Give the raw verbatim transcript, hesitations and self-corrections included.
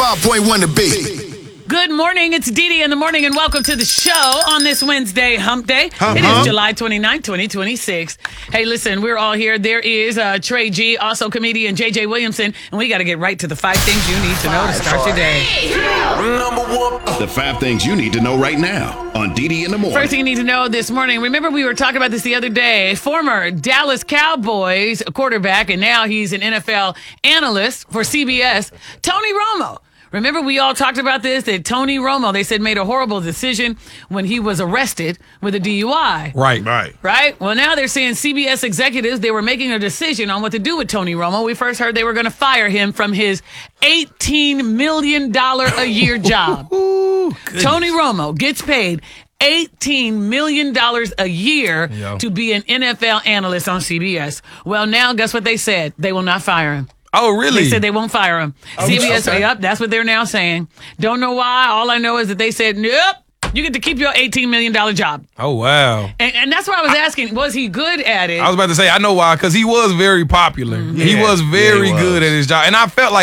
ninety-five point one The Beat. Good morning. It's Dee Dee in the morning, and welcome to the show on this Wednesday, Hump Day. Hump, it hump. is July twenty-ninth, twenty twenty-six. Hey, listen, we're all here. There is uh, Trey G, also comedian J J Williamson, and we got to get right to the five things you need to know to start your day. The five things you need to know right now on Dee Dee in the morning. First thing you need to know this morning, remember we were talking about this the other day, former Dallas Cowboys quarterback, and now he's an N F L analyst for C B S, Tony Romo. Remember, we all talked about this, that Tony Romo, they said, made a horrible decision when he was arrested with a D U I. Right. Right. Right? Well, now they're saying C B S executives, they were making a decision on what to do with Tony Romo. We first heard they were going to fire him from his eighteen million dollars a year job. Tony Romo gets paid eighteen million dollars a year Yo. to be an N F L analyst on C B S. Well, now, guess what they said? They will not fire him. Oh, really? They said they won't fire him. C B S, okay. yep, that's what they're now saying. Don't know why. All I know is that they said, nope, you get to keep your eighteen million dollars job. Oh, wow. And, and that's why I was asking, was he good at it? I was about to say, I know why, because he was very popular. He Yeah. was very Yeah, he good was. at his job. And I felt like